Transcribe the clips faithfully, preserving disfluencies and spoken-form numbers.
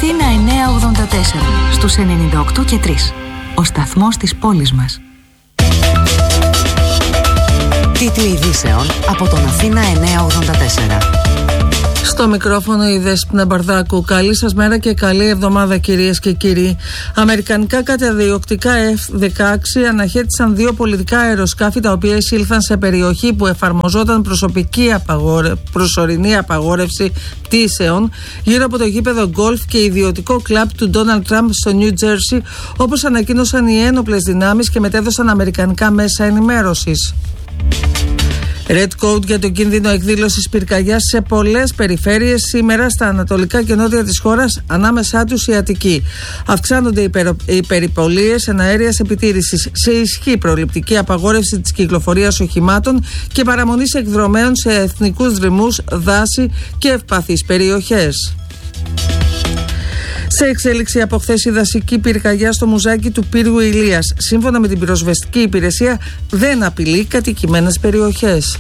Αθήνα εννιακόσια ογδόντα τέσσερα, στους ενενήντα οκτώ και τρία. Ο σταθμός της πόλης μας. Τίτλοι ειδήσεων από τον Αθήνα εννιακόσια ογδόντα τέσσερα. Στο μικρόφωνο η Δέσποινα Μπαρδάκου. Καλή σας μέρα και καλή εβδομάδα, κυρίες και κύριοι. Αμερικανικά καταδιοκτικά εφ δεκαέξι αναχέτησαν δύο πολιτικά αεροσκάφη τα οποία εισήλθαν σε περιοχή που εφαρμοζόταν προσωπική απαγόρε... προσωρινή απαγόρευση πτήσεων γύρω από το γήπεδο γκολφ και ιδιωτικό κλαμπ του Ντόναλντ Τραμπ στο Νιου Τζέρσι, όπως ανακοίνωσαν οι ένοπλες δυνάμεις και μετέδωσαν αμερικανικά μέσα ενημέρωσης. Red Code για τον κίνδυνο εκδήλωσης πυρκαγιάς σε πολλές περιφέρειες σήμερα στα ανατολικά και νότια της χώρας, ανάμεσά τους η Αττική. Αυξάνονται οι, περο... οι περιπολίες εναέριας επιτήρησης. Σε ισχύ προληπτική απαγόρευση της κυκλοφορίας οχημάτων και παραμονής εκδρομέων σε εθνικούς δρυμούς, δάση και ευπαθείς περιοχές. Σε εξέλιξη από χθες η δασική πυρκαγιά στο μουζάκι του πύργου Ηλίας. Σύμφωνα με την πυροσβεστική υπηρεσία, δεν απειλεί κατοικημένες περιοχές.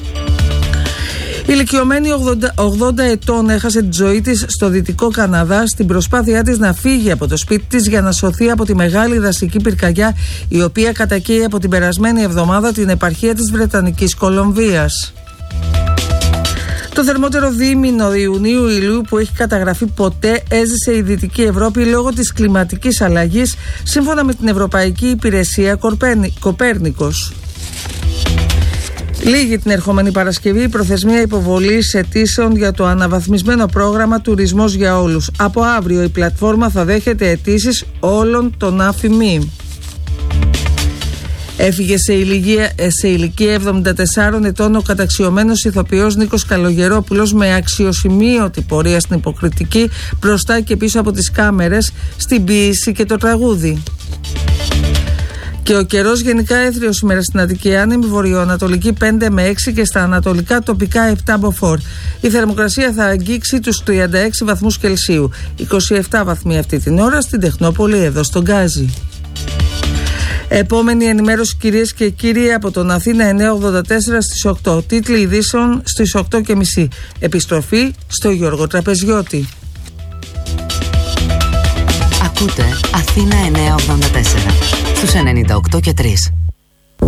Η ηλικιωμένη ογδόντα ετών έχασε τη ζωή της στο Δυτικό Καναδά στην προσπάθειά της να φύγει από το σπίτι της για να σωθεί από τη μεγάλη δασική πυρκαγιά, η οποία κατακαίει από την περασμένη εβδομάδα την επαρχία της Βρετανικής Κολομβίας. Το θερμότερο δίμηνο Ιουνίου-Ιουλίου που έχει καταγραφεί ποτέ έζησε η Δυτική Ευρώπη λόγω της κλιματικής αλλαγής, σύμφωνα με την Ευρωπαϊκή Υπηρεσία Κοπέρνικος. Λήγει την ερχόμενη Παρασκευή η προθεσμία υποβολής αιτήσεων για το αναβαθμισμένο πρόγραμμα Τουρισμός για Όλους. Από αύριο η πλατφόρμα θα δέχεται αιτήσεις όλων των ΑΦΙΜΗ. Έφυγε σε ηλικία, σε ηλικία εβδομήντα τεσσάρων ετών ο καταξιωμένος ηθοποιός Νίκος Καλογερόπουλος με αξιοσημείωτη πορεία στην υποκριτική, μπροστά και πίσω από τις κάμερες, στην ποίηση και το τραγούδι. Και ο καιρός γενικά έθριο σήμερα στην Αττική, άνεμη βορειοανατολική πέντε με έξι και στα ανατολικά τοπικά επτά μποφόρ. Η θερμοκρασία θα αγγίξει τους τριάντα έξι βαθμούς Κελσίου, είκοσι επτά βαθμοί αυτή την ώρα στην Τεχνόπολη εδώ στον Γκάζι. Επόμενη ενημέρωση, κυρίες και κύριοι, από τον Αθήνα εννιακόσια ογδόντα τέσσερα στις οκτώ. Τίτλοι ειδήσεων στις οκτώ και μισή. Επιστροφή στο Γιώργο Τραπεζιώτη. Ακούτε Αθήνα εννιακόσια ογδόντα τέσσερα στους ενενήντα οκτώ και τρία.